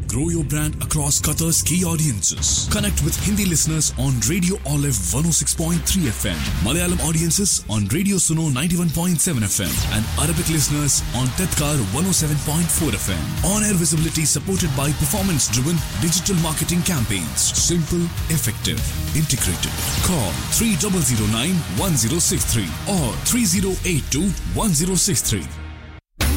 Grow your brand across Qatar's key audiences. Connect with Hindi listeners on Radio Olive 106.3 FM, Malayalam audiences on Radio Suno 91.7 FM, and Arabic listeners on Tedkar 107.4 FM. On-air visibility supported by performance-driven digital marketing campaigns. Simple, effective, integrated. Call 3009-1063 or 3082-1063.